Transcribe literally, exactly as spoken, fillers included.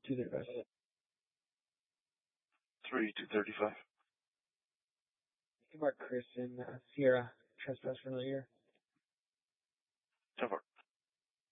two thirty-five. Three, two thirty-five. Mark Chris and uh, Sierra trespass for another year. ten four.